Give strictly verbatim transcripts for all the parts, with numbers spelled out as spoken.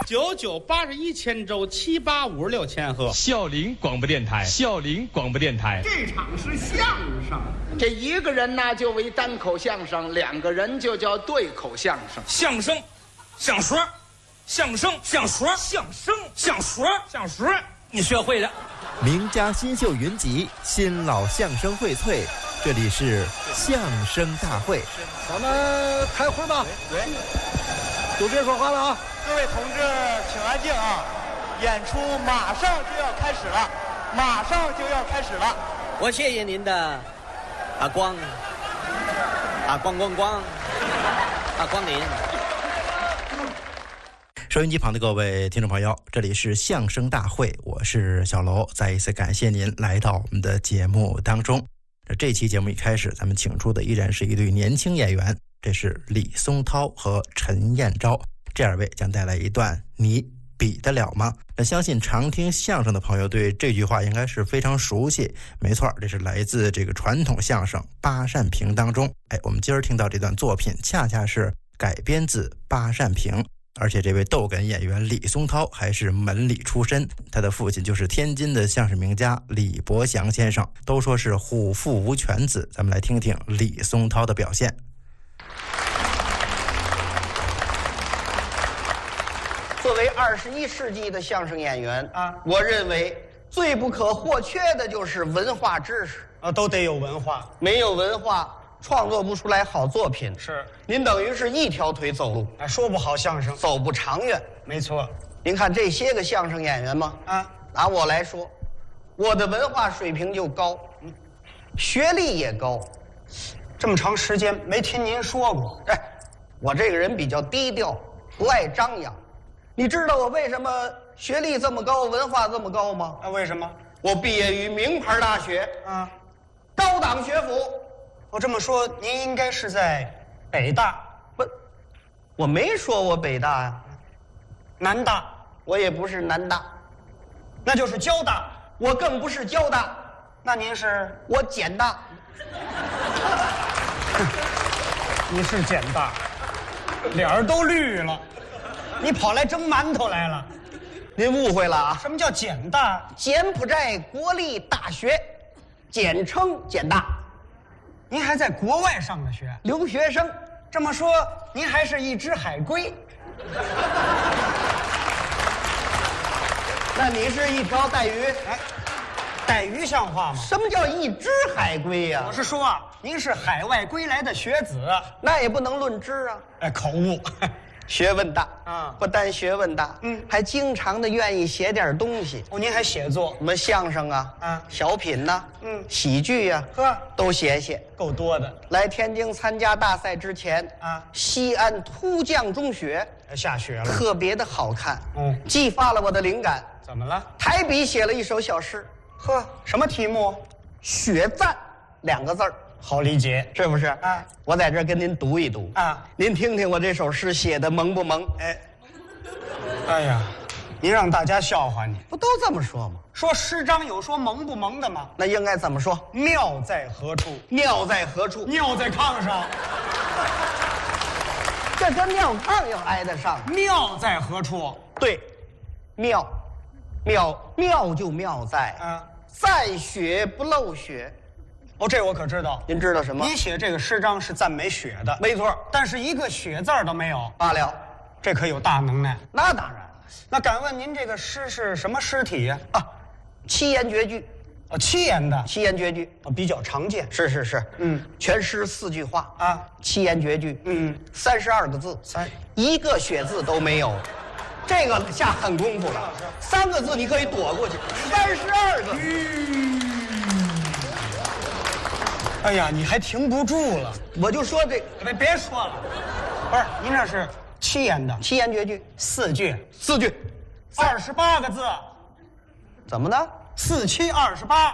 九九八十一千周，七八五十六千赫。 孝陵广播电台，孝陵广播电台。 这场是相声， 这一个人呢就为单口相声，两个人就叫对口相声。 相声，相说，相声，相说，相声，相说，相说，你学会了。 名家新秀云集，新老相声荟萃，这里是相声大会。 咱们开会吧。 对， 都别说话了啊！ 各位同志，请安静啊！演出马上就要开始了，马上就要开始了。 我谢谢您的啊光啊光光光啊光临。 收音机旁的各位听众朋友，这里是相声大会，我是小楼，再一次感谢您来到我们的节目当中。这期节目一开始，咱们请出的依然是一对年轻演员，这是李松涛和陈彦昭，这二位将带来一段你比得了吗？那相信常听相声的朋友对这句话应该是非常熟悉。没错，这是来自这个传统相声《八扇屏》当中。哎，我们今儿听到这段作品，恰恰是改编自《八扇屏》。而且这位逗哏演员李松涛还是门里出身，他的父亲就是天津的相声名家李伯祥先生，都说是虎父无犬子。咱们来听听李松涛的表现。 作为二十一世纪的相声演员啊， 我认为最不可或缺的就是文化知识啊，都得有文化， 没有文化创作不出来好作品。 是， 您等于是一条腿走路， 哎，说不好相声， 走不长远。 没错。 您看这些个相声演员吗？ 啊， 拿我来说，我的文化水平就高，学历也高。 这么长时间没听您说过。 哎，我这个人比较低调，不爱张扬。你知道我为什么学历这么高，文化这么高吗？ 啊，为什么？ 我毕业于名牌大学， 啊， 高档学府。 我这么说，您应该是在北大。 不，我没说我北大呀、啊， 南大， 我也不是南大， 那就是交大， 我更不是交大。 那您是？ 我简大。 你是简大，脸儿都绿了，你跑来蒸馒头来了。 您误会了啊！ 什么叫简大？ 柬埔寨国立大学，简称简大。 您还在国外上的学， 留学生。 这么说，您还是一只海龟。 那你是一条带鱼。 哎，带鱼像话吗？ 什么叫一只海龟呀、啊？ 我是说啊，您是海外归来的学子， 那也不能论知啊。 哎，口误。 学问大啊， 不但学问大， 嗯， 还经常的愿意写点东西。 哦，您还写作？ 什么相声啊， 啊， 小品呐、啊， 嗯， 喜剧呀、 啊，呵， 都写写， 够多的。 来天津参加大赛之前啊， 西安突降中学下雪了， 特别的好看， 嗯， 激发了我的灵感。 怎么了？ 抬笔写了一首小诗， 呵，什么题目？ 血赞两个字儿。 好理解， 是不是？ 啊， 我在这儿跟您读一读啊， 您听听我这首诗写的萌不萌？ 哎，哎呀，您让大家笑话你， 不都这么说吗？ 说诗章有说萌不萌的吗？ 那应该怎么说？ 妙在何处？ 妙在何处？ 尿在炕上。 这跟尿炕要挨得上？ 妙在何处？ 对，妙，妙妙就妙在啊， 在雪不漏雪。 哦，这我可知道。 您知道什么？ 您写这个诗章是赞美雪的， 没错， 但是一个雪字儿都没有。 罢了， 这可有大能耐。 那当然了。 那敢问您这个诗是什么诗体呀？ 啊，七言绝句。 哦，七言的。 七言绝句， 哦，比较常见。 是是是， 嗯， 全诗四句话啊， 七言绝句， 嗯， 三十二个字， 三一个雪字都没有。这个下狠功夫了，三个字你可以躲过去，三十二个。 嗯哎呀，你还停不住了！ 我就说这， 别别说了，不是您这是七言的， 七言绝句， 四句， 四句， 二十八个字， 怎么的？ 四七二十八，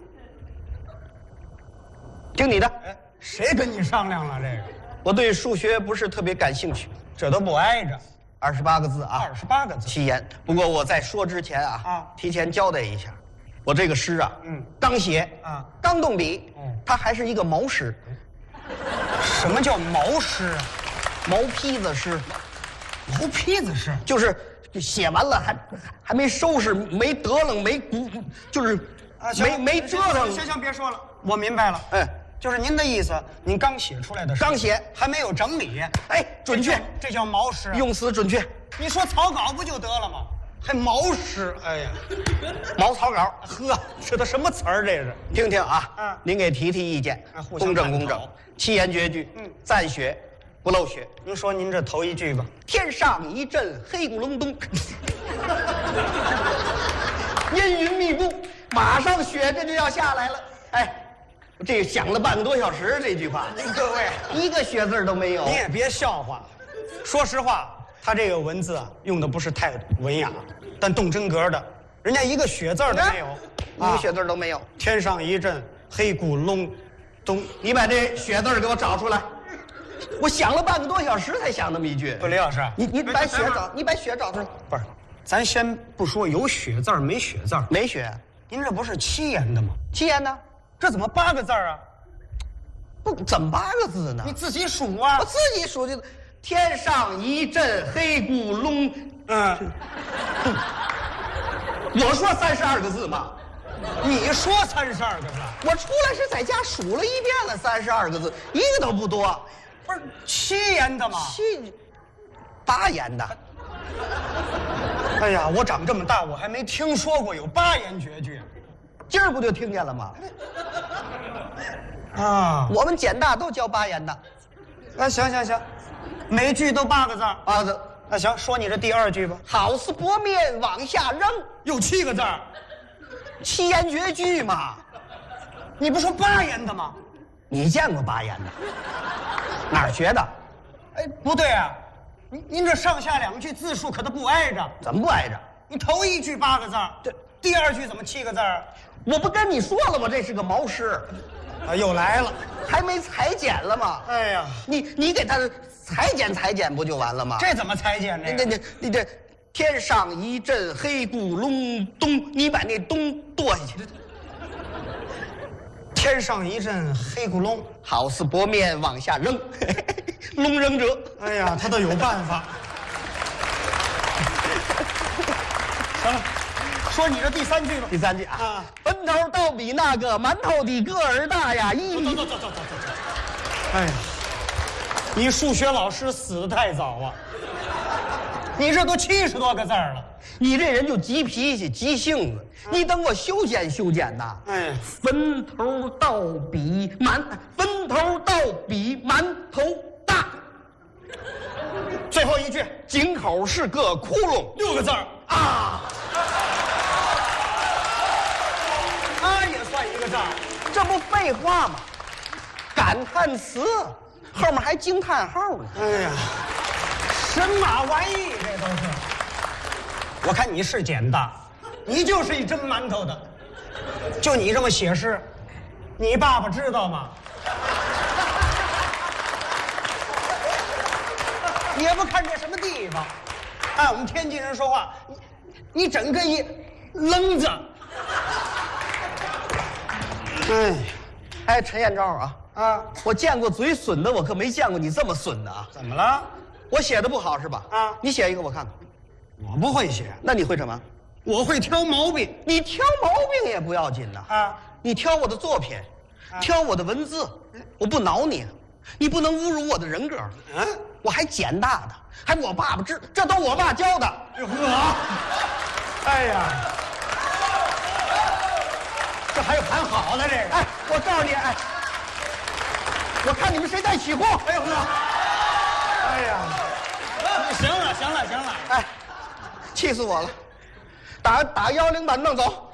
听你的。 哎，谁跟你商量了这个？ 我对数学不是特别感兴趣， 这都不挨着。 二十八个字啊， 二十八个字， 七言。不过我在说之前啊， 啊， 提前交代一下，我这个诗啊， 嗯， 刚写啊， 刚动笔， 嗯， 它还是一个毛诗。 什么叫毛诗啊？ 毛坯子诗。 毛坯子诗就是就写完了还还没收拾，没得楞，没鼓，就是啊，行没没折腾。 行行，别说了，我明白了。 哎， 就是您的意思，您刚写出来的诗， 刚写还没有整理。 哎，准确， 这叫毛诗。 用词准确。 你说草稿不就得了吗？还毛诗？哎呀， 毛草稿。 呵，这都什么词儿？这是？ 听听啊， 嗯您给提提意见， 啊互相公正探讨公正，七言绝句， 嗯赞学，不漏学。 您说您这头一句吧。 天上一阵黑咕隆咚，阴云密布，马上雪这就要下来了。哎，这想了半个多小时，这句话， 各位， 一个雪字儿都没有你。也别笑话。说实话，他这个文字啊，用的不是太文雅，但动真格的，人家一个雪字儿都没有， 一个雪字儿都没有。 天上一阵黑咕隆咚， 你把这雪字儿给我找出来。我想了半个多小时才想那么一句。 不，李老师， 你你把雪找，你把雪找出来。 不是，咱先不说有雪字儿没雪字儿， 没雪， 您这不是七言的吗？ 七言呢？ 这怎么八个字儿啊？ 不，怎么八个字呢？ 你自己数啊我。自己数的。天上一阵黑咕隆， 嗯， 我说三十二个字吗？ 你说三十二个字， 我出来是在家数了一遍了，三十二个字，一个都不多。 不是七言的吗？ 七八言的， 哎呀，我长这么大，我还没听说过有八言绝句今儿不就听见了吗？ 啊。 我们简大都教八言的。 那行行行，每句都八个字儿。 啊，这那行，说你这第二句吧， 好似薄面往下扔， 有七个字儿。 七言绝句嘛。 你不说八言的吗？ 你见过八言的？哪儿学的？ 哎，不对啊，您您这上下两句字数可都不挨着。 怎么不挨着？ 你头一句八个字儿， 这第二句怎么七个字儿？ 我不跟你说了吗？这是个毛诗， 啊，又来了。 还没裁剪了吗？ 哎呀， 你你给他裁剪裁剪不就完了吗？ 这怎么裁剪这个？ 你这你你这天上一阵黑咕隆咚，你把那咚剁下去， 天上一阵黑咕隆。 好似薄面往下扔，龙扔者。 哎呀，他倒有办法。行了，说你这第三句吧。 第三句啊， 啊坟头倒比那个馒头的个儿大呀！一走走走走走走。哎呀，你数学老师死得太早啊！你这都七十多个字儿了。 你这人就急脾气、急性子，你等我修剪修剪呐。 哎， 坟头倒比馒，坟头倒比馒头大。 最后一句井口是个窟窿， 六个字儿啊，啊也算一个字儿。 这不废话吗？感叹词，后面还惊叹号呢。 哎呀，神马玩意这都是。我看你是简大，你就是一蒸馒头的。就你这么写诗，你爸爸知道吗？也不看这什么地方，按我们天津人说话，你你整个一愣子。哎， 哎，陈彦昭啊啊， 我见过嘴损的，我可没见过你这么损的啊！ 怎么了？ 我写的不好是吧？ 啊你写一个我看看。 我不会写， 那你会什么？ 我会挑毛病你挑毛病也不要紧呐。 啊。 你挑我的作品，挑我的文字，我不挠你，你不能侮辱我的人格。 嗯， 我还简大的，还我爸爸知，这都我爸教的。 哎呵，哎呀，这还有喊好的这个。 哎，我告诉你，哎，我看你们谁在起哄。 哎呦呵，哎呀，行了行了行了， 哎，气死我了！打打幺零版弄走，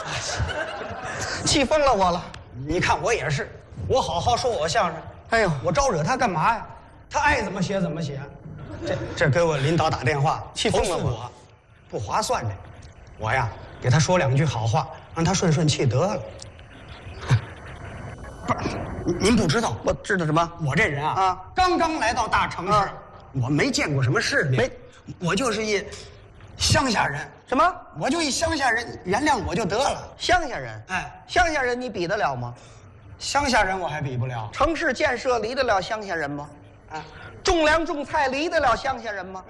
气疯了我了。 你看我也是，我好好说我相声， 哎呦， 我招惹他干嘛呀？他爱怎么写怎么写。这这给我领导打电话， 气疯了我投诉我，不划算这。我呀，给他说两句好话，让他顺顺气得了。不是，您您不知道， 我知道什么？ 我这人啊， 啊刚刚来到大城市， 啊我没见过什么世面， 没， 我就是一乡下人， 什么？ 我就一乡下人，原谅我就得了。 乡下人？ 哎， 乡下人你比得了吗？ 乡下人我还比不了。 城市建设离得了乡下人吗？ 啊， 种粮种菜离得了乡下人吗？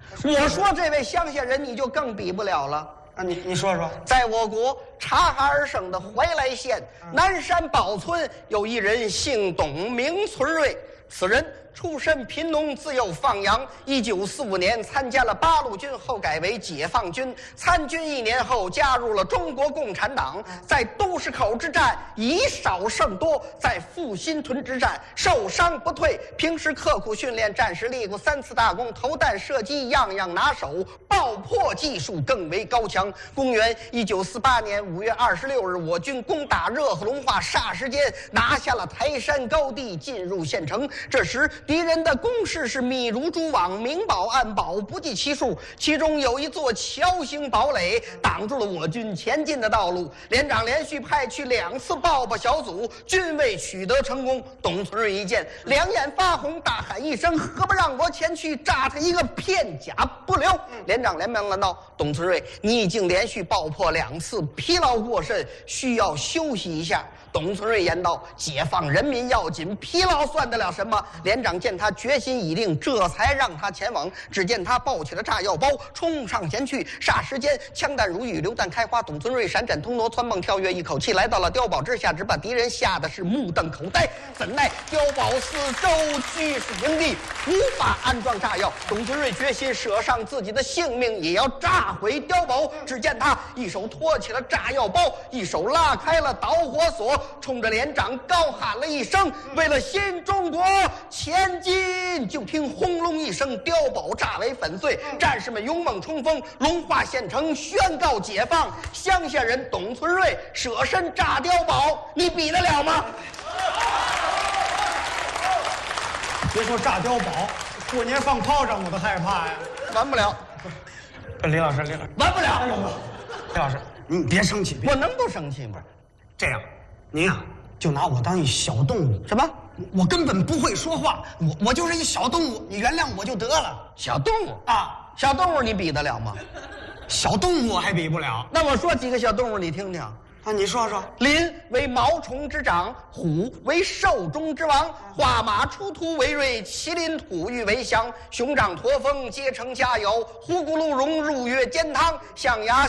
我说这位乡下人，你就更比不了了。 啊，你你说说， 在我国察哈尔省的怀来县南山堡村，有一人姓董，名存瑞。此人出身贫农，自幼放羊。一九四五年参加了八路军，后改为解放军。参军一年后，加入了中国共产党。在都市口之战以少胜多，在复兴屯之战受伤不退。平时刻苦训练，战时立过三次大功，投弹射击样样拿手，爆破技术更为高强。公元一九四八年五月二十六日，我军攻打热河龙化，霎时间拿下了台山高地，进入县城。这时敌人的攻势是密如蛛网，明堡暗堡不计其数，其中有一座桥形堡垒挡住了我军前进的道路。连长连续派去两次爆破小组，均未取得成功。董存瑞一见，两眼发红，大喊一声：“何不让我前去炸他一个片甲不留！”连长连忙拦道：“董存瑞，你已经连续爆破两次，疲劳过甚，需要休息一下。”董存瑞言道：“解放人民要紧，疲劳算得了什么？”连长见他决心已定，这才让他前往。只见他抱起了炸药包，冲上前去。霎时间，枪弹如雨，榴弹开花。董存瑞闪闪腾挪，窜蹦跳跃，一口气来到了碉堡之下，只把敌人吓得是目瞪口呆。怎奈碉堡四周居是营地，无法安装炸药。董存瑞决心舍上自己的性命，也要炸毁碉堡。只见他一手托起了炸药包，一手拉开了导火索，冲着连长高喊了一声：“为了新中国前进！”就听轰隆一声，碉堡炸为粉碎，战士们勇猛冲锋，龙化县城宣告解放。乡下人董存瑞舍身炸碉堡，你比得了吗？ 别说炸碉堡，过年放炮仗我都害怕呀。 完不了， 李老师，李老师， 完不了。 李老师，你别生气，别我能不生气吗？ 这样，您啊，就拿我当一小动物。 什么？ 我根本不会说话，我我就是一小动物，你原谅我就得了。 小动物啊， 小动物你比得了吗？ 小动物还比不了。 那我说几个小动物你听听。 啊，你说说。 麟为毛虫之长，虎为兽中之王，画马出突为瑞，麒麟吐玉为祥，熊掌驼峰皆成佳肴，虎骨鹿茸入月煎汤，象牙